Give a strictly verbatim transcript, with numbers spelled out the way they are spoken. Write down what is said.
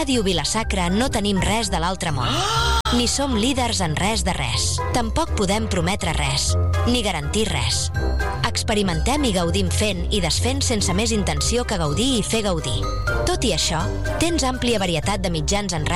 Ràdio Vila-sacra no tenim res de l'altre món. Ni som líders en res de res. Tampoc podem prometre res, ni garantir res. Experimentem i gaudim fent i desfent sense més intenció que gaudir i fer gaudir. Tot i això, tens àmplia varietat de mitjans en ràdio